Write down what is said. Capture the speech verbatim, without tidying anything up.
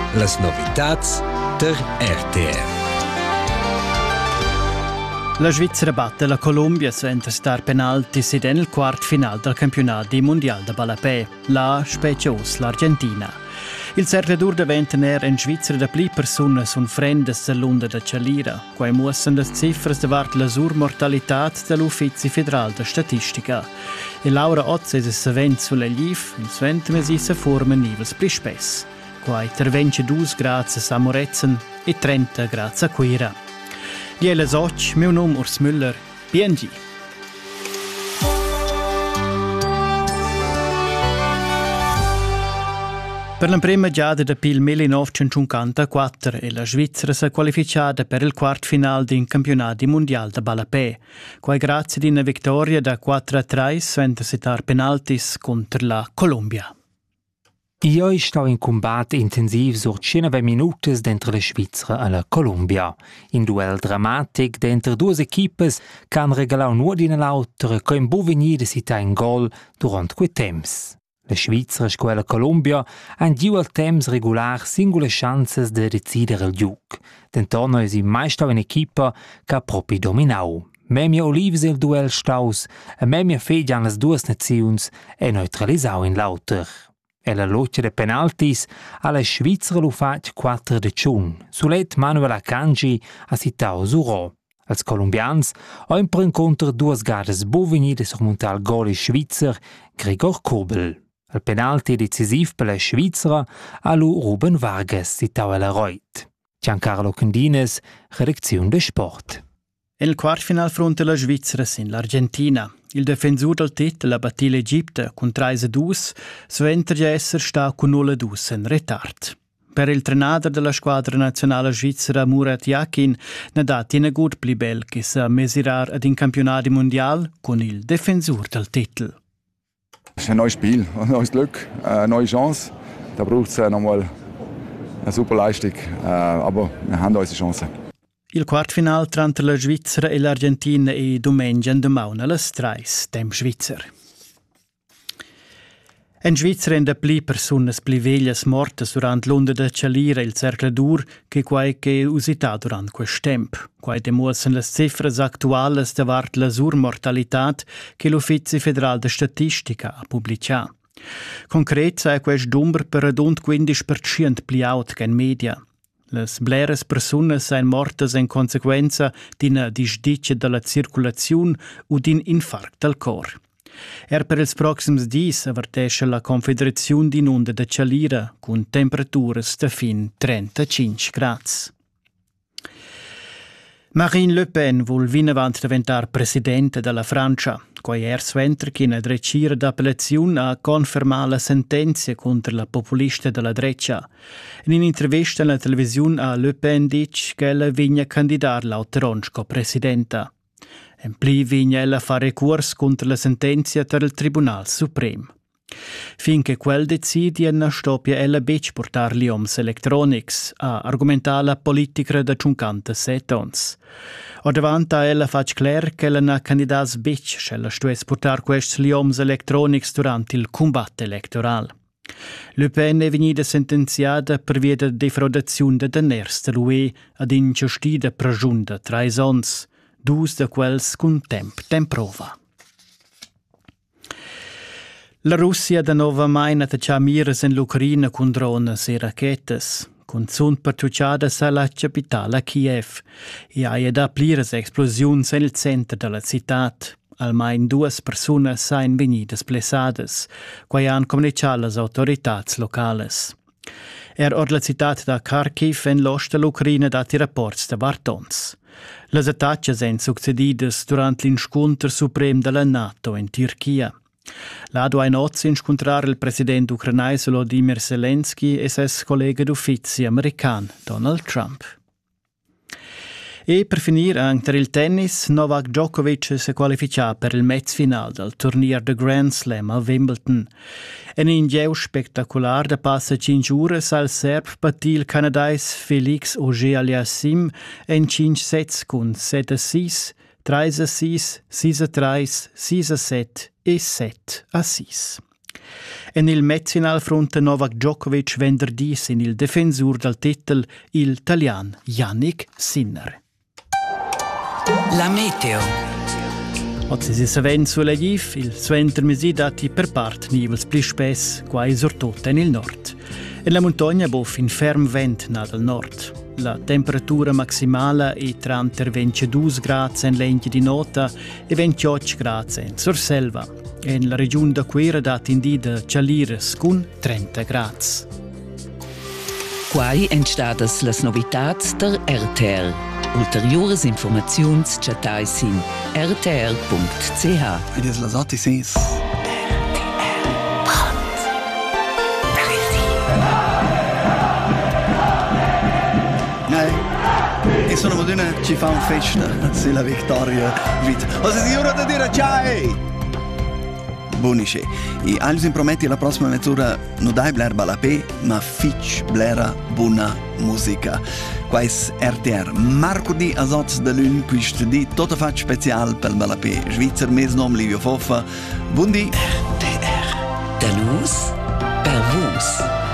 Las novitats der R T F. La Svizzera batte la Colombia senza star penaltis ed nel quart final del campionato mondiale de Balapè, la specios l'Argentina. Il cercadur diventa ner in Svizzera da pli persone sun frendes dell'onda da Cialira, quai muossen le cifras davart la surmortalitat dell'Uffizi Federal de Statistica. E Laura Otz es savent sulle liv, in svent mesi se formen nivels pli spess, quai tervence dus grazie a Moretzen e trenta grazie a Quira. Liela Soc, meu nome Urs Müller, B N G. Per la prima giada da pil millenovecentocinquantaquattro e la Svizzera si è qualificata per il quart final din campionato mondiale de Balapè, quai grazie di una vittoria da quattro a tre senza sitar penaltis contro la Colombia. Io sto in combat intensiv sur cinque minutos dentro la Svizzera e la Colombia. In duel dramatic dentro due equipes che hanno regalato nuova l'altra che in bovenire si ta in gol durante quei temps. La Svizzera e quella Colombia hanno giù al temps regular singole chances di decidere il giuc. Dentorno è si mai stata un'equipa che ha proprio dominato. Memia Olives il duel staus e memia fede alle due nazioni è neutralizzato in l'altra. E la lotta de penaltis alla Svizzera lo fatto quattro de ciun. Sulet Manuel Akanji ha citato Zuro. Als colombians hanno per incontro due gades bovini sur montal gol in Svizzer, Gregor Kobel. Il penalti decisiv per la Svizzera ha lu Ruben Vargas citato la Reut. Giancarlo Candines, redazione de Sport. Il quartfinal fronte alla Svizzera sin l'Argentina. Il difensore del titolo ha battuto l'Egitto con tre a due, suentra di essere sta con null a due in retard. Per il trenador della squadra nazionale svizzera Murat Yakin ne dà tiene gut pli bel che sa mesirar ad in campionato mondiale con il difensore del titolo. Es ist ein neues Spiel, ein neues Glück, eine neue Chance. Da braucht es nochmal eine super Leistung, aber wir haben unsere Chance. Il quartfinal tra la Svizzera e l'Argentina è domenica in Mauna alle tre, tempo Svizzer. In Svizzera in da pli personas pli veglias mortas durant l'onda de Cialira il cercladur che qualche usità durant quest tempo. Quai demuossen las cifras actualas davart la surmortalitat che l'Uffizi Federal de Statistica ha pubblicato. Concret è quest numero per radund quindici per cento pli aut che in media. Las bleras personas sain mortas in consequenza d'ina disdice della circolazione o d'in infarct al cor. Er per ils proxims dis avvertesce la Confederazione d'Inunda de Cialira con temperaturas de fin trentacinque gradi. Marine Le Pen vuol vinavant diventar presidente della Francia, quai er suenter che ne drecira d'appelazione a confermar la sentenza contro la populista della Dreccia. In un'intervista alla televisione a Le Pen dice che ella vigna candidar l'autoronco presidenta. En pli vigna ella fa recurs contro la sentenza per il Tribunal Suprem. Finché quel decide non stoppia ella bec portar gli oms electronics a argumentare la politica da cinquantasette anni. O davanti a ella fac clar che ella na candidas bec se ella stues portar questi gli oms electronics durante il combatto elettorale. Le Pen è venuta sentenziata per via di defraudazione de deners dell'U E ad ingiustida pregiunta tre anni, due de quels con temp temprova. La Russia da nova mai nataccia miras in l'Ucraina con drones e rachetes, con sunt pertucciadas alla capitale Kiev, e ha da pliras explosions nel centro della città. Almeno due persone sain venidas blessadas, quai han comunicato las autoritats locales. Er or la città da Kharkiv en l'ost dell'Ucraina dati rapports da Vartons. Les attacchi sen succedidas durant l'inscontro suprem della NATO in Turchia. Lado ein Oz incontrar il presidente ucrainese Volodymyr Zelensky e ses collega d'uffizi american Donald Trump. E per finire, anche il tennis, Novak Djokovic si qualifica per il match final del turnier de Grand Slam a Wimbledon. En in geu spectacular da passa cinque ore al serb batì il canadais Felix Auger-Aliassime en cinque sets con sette a sei, tre a sei, sei a tre, sei a sette e sette a sei. En il Metzinal fronte Novak Djokovic venerdì sin il defensur del titel, il talian Jannik Sinner. La meteo. Oggi si savent sulla G I F, il suenter mesi dati per part nivels pli spess, quai sortut en il nord. En la montagna bof in ferm vent na dal nord. La temperatura maximale è tra ventidue gradi en l'enche di nota e ventotto gradi en Surselva. En la regione da Quera dat indida Cialires con trenta gradi. Quai entstadas las novitats der R T R. Ulteriores informaziuns chatai sin r t r punct c h. Ed es las otto seis. E sono modena ci fa un festa se la vittoria vita. O se signora da dire ciao! Buonisce. E alzi imprometti la prossima mezz'ora non dai bler balapè, ma fitch blera buona musica. Quais R T R. Marco di Azots de Lune, quist di tutta fac special per balapè. Svizzer mes nom Livio Foffa. Buon di. R T R. Da luz per vus.